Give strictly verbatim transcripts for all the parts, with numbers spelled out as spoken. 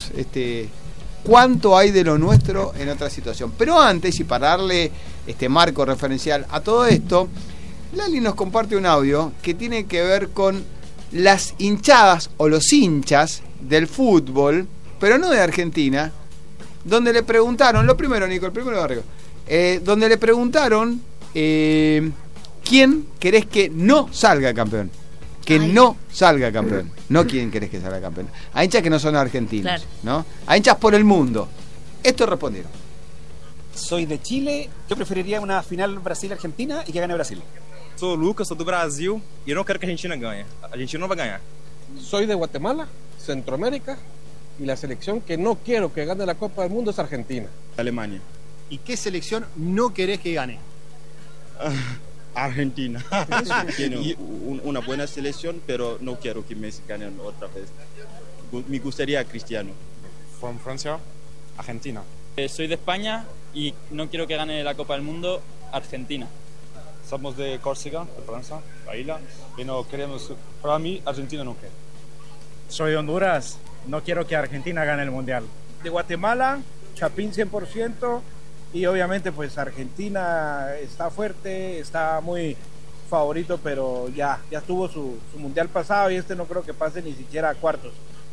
veremos este, cuánto hay de lo nuestro en otra situación. Pero antes, y para darle este marco referencial a todo esto, Lali nos comparte un audio que tiene que ver con las hinchadas o los hinchas del fútbol, pero no de Argentina, donde le preguntaron, lo primero, Nico, el primero de arriba, eh, donde le preguntaron eh, quién querés que no salga campeón. Que Ay. no salga campeón. No quién querés que salga campeón. A hinchas que no son argentinos, claro, ¿no? A hinchas por el mundo. Esto respondieron. Soy de Chile. Yo preferiría una final Brasil-Argentina y que gane Brasil. Sou o Lucas, sou do Brasil e eu não quero que a Argentina ganhe. A Argentina não vai ganhar. Soy de Guatemala, Centroamérica, y la selección que no quiero que gane la Copa del Mundo es Argentina. Alemania. ¿Y qué selección no querés que gane? Uh, Argentina. Tiene un, una buena selección, pero no quiero que Messi gane otra vez. Me gustaría Cristiano. From Francia, Argentina. Eh, soy de España y no quiero que gane la Copa del Mundo Argentina. Somos de Córcega, de Francia, la isla, y no queremos, para mí, Argentina no quiere. Soy de Honduras, no quiero que Argentina gane el Mundial. De Guatemala, Chapín cien por ciento, y obviamente pues Argentina está fuerte, está muy favorito, pero ya, ya tuvo su, su Mundial pasado y este no creo que pase ni siquiera a cuartos.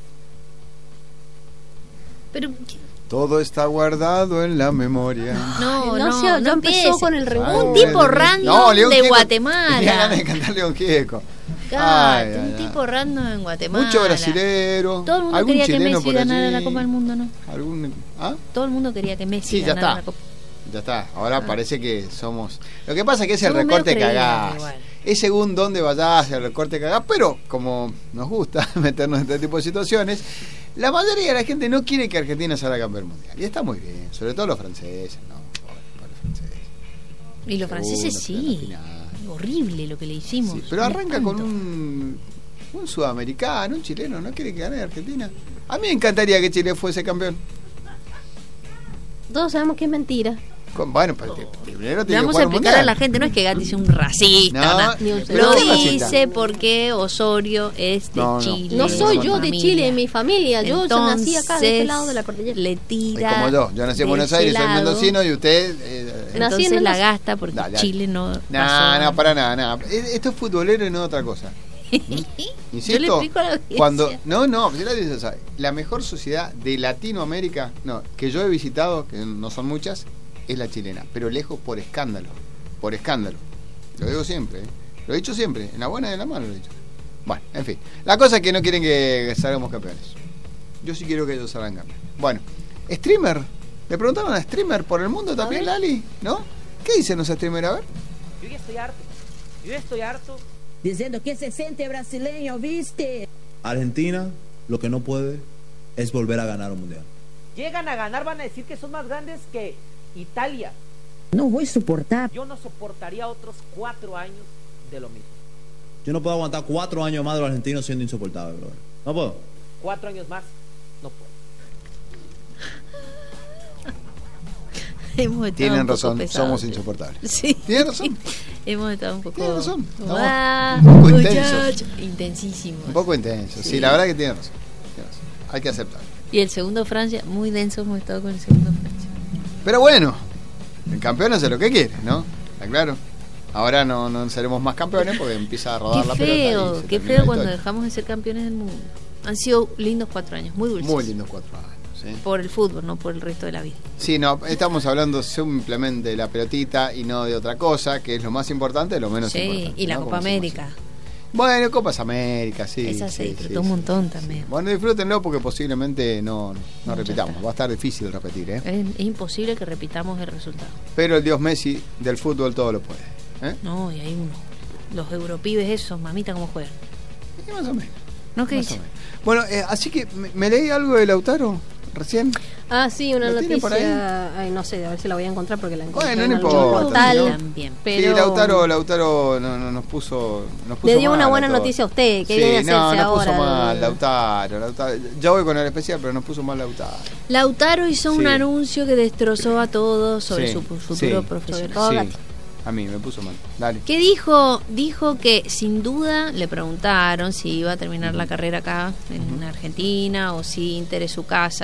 Pero... todo está guardado en la memoria. No, no, no, no, no empezó con el rebote. Un tipo random no, de Gieco, Guatemala. Tenía ganas de cantar León Gieco. Ay, un ay, tipo ay. random en Guatemala. Mucho brasilero. Todo el mundo quería que Messi ganara la Copa del Mundo, ¿no? ¿Algún, ¿ah? Todo el mundo quería que Messi sí, ganara ya está. la Copa. Ya está. Ahora ah. parece que somos... Lo que pasa es que es el somos recorte cagás. Es según dónde vayas el recorte cagás, pero como nos gusta meternos en este tipo de situaciones, la mayoría de la gente no quiere que Argentina salga campeón mundial. Y está muy bien, sobre todo los franceses, ¿no? Para los franceses. Y los franceses sí. Horrible lo que le hicimos. Sí, pero arranca con un, un sudamericano, un chileno, ¿no quiere que gane Argentina? A mí me encantaría que Chile fuese campeón. Todos sabemos que es mentira. Con, bueno, pero primero tiene vamos que a explicar a la gente, no es que Gatti sea un racista, no, no. Lo dice racista. Porque Osorio es de no, no. Chile. No soy yo de Chile, mi familia. Yo, Entonces, yo nací acá, de este lado de la cordillera. Le tira. Es como yo, yo nací en Buenos Aires, soy mendocino y usted. Eh, entonces en la gasta porque dale, Chile no. No, nah, no, para nada, nada. Esto es futbolero y no otra cosa. Insisto, yo le explico a la audiencia. Cuando no, no, la, sabe, la mejor sociedad de Latinoamérica, no, que yo he visitado, que no son muchas, es la chilena, pero lejos por escándalo, por escándalo. Lo digo siempre, ¿eh? Lo he dicho siempre, en la buena y en la mala lo he dicho. Bueno, en fin, la cosa es que no quieren que salgamos campeones. Yo sí quiero que ellos salgan campeones. Bueno, streamer, le preguntaron a streamer por el mundo también, Lali, ¿no? ¿Qué dicen los streamers? A ver. Yo ya estoy harto, yo ya estoy harto. Diciendo que se siente brasileño, ¿viste? Argentina, lo que no puede es volver a ganar un mundial. Llegan a ganar, van a decir que son más grandes que Italia. No voy a soportar. Yo no soportaría otros cuatro años de lo mismo. Yo no puedo aguantar cuatro años más de los argentinos siendo insoportable, brother. No puedo. Cuatro años más, no puedo. Tienen razón, pesados, somos insoportables. Sí. Tienen razón. Hemos estado un poco. Tienen razón. No, ah, un poco intenso. Intensísimo. Un poco intenso. Sí. sí, la verdad que tienen razón. Tienen razón. Hay que aceptarlo. Y el segundo Francia, muy denso hemos estado con el segundo Francia. Pero bueno, el campeón hace lo que quiere, ¿no? Está claro. Ahora no, no seremos más campeones porque empieza a rodar qué la feo, pelota. Qué feo cuando dejamos de ser campeones del mundo. Han sido lindos cuatro años, muy dulces. Muy lindos cuatro años. ¿Sí? Por el fútbol, no por el resto de la vida. Sí, no, estamos hablando simplemente de la pelotita y no de otra cosa, que es lo más importante, lo menos sí, importante. Sí, y la ¿no? Copa América. Bueno, Copas América, sí. Esa se sí, disfrutó sí, un montón sí, también. Sí. Bueno, disfrútenlo porque posiblemente no, no, no repitamos. Va a estar difícil repetir, ¿eh? Es, es imposible que repitamos el resultado. Pero el dios Messi del fútbol todo lo puede. ¿eh? No, y hay unos. Los europibes esos, mamita, ¿cómo juegan? Y más o menos. ¿No qué dice? Bueno, eh, así que me, me leí algo de Lautaro recién. Ah, sí, una noticia. Ay, no sé, a ver si la voy a encontrar porque la encontré bueno, en no algún importa, portal. ¿no? También, pero... Sí, Lautaro, Lautaro no, no, nos puso, nos puso le dio mal una buena a noticia a usted, que sí, viene a hacerse no, nos ahora. puso mal, Lautaro, Lautaro. Ya voy con el especial, pero nos puso mal Lautaro. Lautaro hizo sí. un anuncio que destrozó a todos sobre sí, su futuro sí, profesional. Sí. A mí me puso mal. Dale. ¿Qué dijo? Dijo que sin duda le preguntaron si iba a terminar uh-huh. la carrera acá en uh-huh. Argentina o si Inter es su casa.